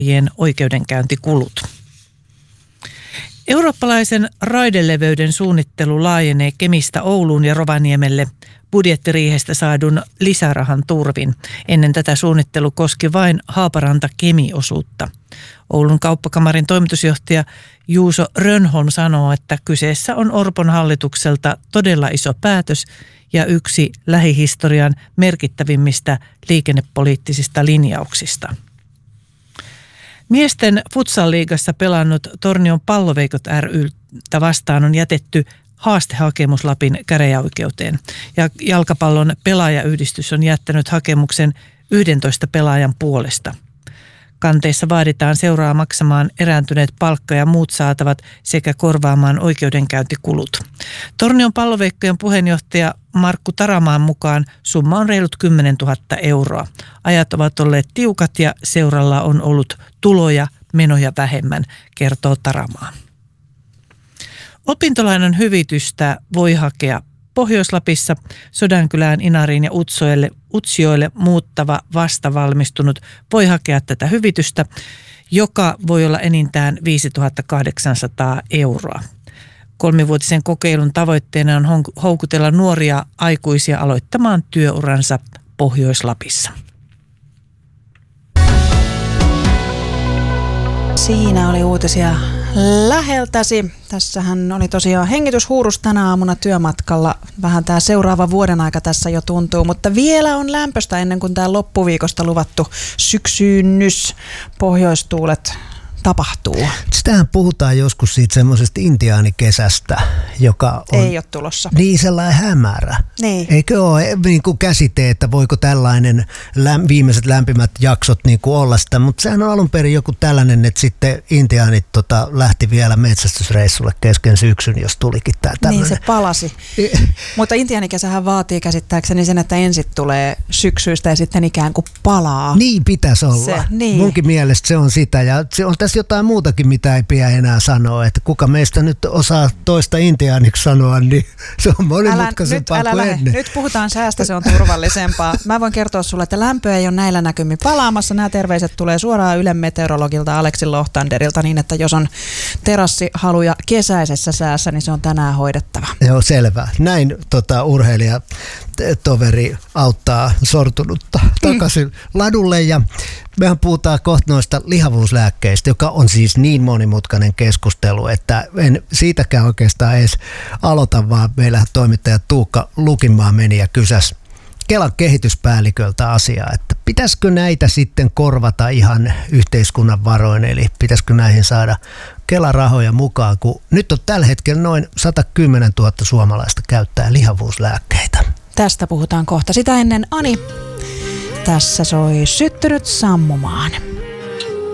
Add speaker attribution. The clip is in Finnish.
Speaker 1: oikeudenkäyntikulut. Eurooppalaisen raideleveyden suunnittelu laajenee Kemistä Ouluun ja Rovaniemelle budjettiriihestä saadun lisärahan turvin. Ennen tätä suunnittelu koski vain Haaparanta-Kemi-osuutta. Oulun kauppakamarin toimitusjohtaja Juuso Rönnholm sanoo, että kyseessä on Orpon hallitukselta todella iso päätös ja yksi lähihistorian merkittävimmistä liikennepoliittisista linjauksista. Miesten futsal-liigassa pelannut Tornion Palloveikot ry:tä vastaan on jätetty haastehakemus Lapin käräjäoikeuteen. Ja jalkapallon pelaajayhdistys on jättänyt hakemuksen 11 pelaajan puolesta. Kanteissa vaaditaan seuraa maksamaan erääntyneet palkka- ja muut saatavat sekä korvaamaan oikeudenkäyntikulut. Tornion Palloveikkojen puheenjohtaja Markku Taramaan mukaan summa on reilut 10 000 euroa. Ajat ovat olleet tiukat ja seuralla on ollut tuloja, menoja vähemmän, kertoo Taramaa. Opintolainan hyvitystä voi hakea Pohjois-Lapissa, Sodankylään, Inariin ja Utsjoelle muuttava vastavalmistunut voi hakea tätä hyvitystä, joka voi olla enintään 5 800 euroa. 3-vuotisen kokeilun tavoitteena on houkutella nuoria aikuisia aloittamaan työuransa Pohjois-Lapissa.
Speaker 2: Siinä oli uutisia läheltäsi. Tässähän oli tosiaan hengityshuurus tänä aamuna työmatkalla. Vähän tämä seuraava vuoden aika tässä jo tuntuu, mutta vielä on lämpöstä ennen kuin tämä loppuviikosta luvattu syksynnys, pohjoistuulet tapahtuu.
Speaker 3: Sitähän puhutaan joskus siitä semmoisesta intiaanikesästä, joka on...
Speaker 2: Ei ole tulossa.
Speaker 3: Niin, sellainen hämärä.
Speaker 2: Niin.
Speaker 3: Eikö ole niin kuin käsite, että voiko tällainen viimeiset lämpimät jaksot niin kuin olla sitä, mutta sehän on alun perin joku tällainen, että sitten intiaanit lähti vielä metsästysreissulle kesken syksyn, jos tulikin tämä tämmöinen.
Speaker 2: Niin, se palasi. Mutta intiaanikesähän vaatii käsittääkseni sen, että ensin tulee syksyistä ja sitten ikään kuin palaa.
Speaker 3: Niin pitäisi olla.
Speaker 2: Se, niin.
Speaker 3: Munkin mielestä se on sitä ja se on tässä jotain muutakin, mitä ei pidä enää sanoa, että kuka meistä nyt osaa toista intiaaniksi sanoa, niin se on monimutkaisempaa kuin ennen.
Speaker 2: Nyt puhutaan säästä, se on turvallisempaa. Mä voin kertoa sulle, että lämpöä ei ole näillä näkymin palaamassa. Nämä terveiset tulee suoraan Ylen meteorologilta Aleksi Lohtanderilta niin, että jos on terassihaluja kesäisessä säässä, niin se on tänään hoidettava.
Speaker 3: Joo, selvä. Näin urheilijatoveri auttaa sortunutta takaisin ladulle ja mehän puhutaan kohta noista lihavuuslääkkeistä, joka on siis niin monimutkainen keskustelu, että en siitäkään oikeastaan edes aloita, vaan meillä toimittaja Tuukka Lukinmaa meni ja kysäsi Kelan kehityspäälliköltä asiaa, että pitäisikö näitä sitten korvata ihan yhteiskunnan varoin, eli pitäisikö näihin saada Kelan rahoja mukaan, kun nyt on tällä hetkellä noin 110 000 suomalaista käyttää lihavuuslääkkeitä.
Speaker 2: Tästä puhutaan kohta. Sitä ennen Ani. Tässä soi Syttynyt sammumaan.